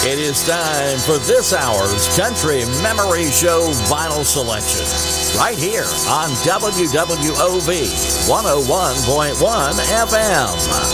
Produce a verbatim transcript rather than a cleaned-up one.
It is time for this hour's Country Memory Show Vinyl Selection, right here on W W O V one oh one point one F M.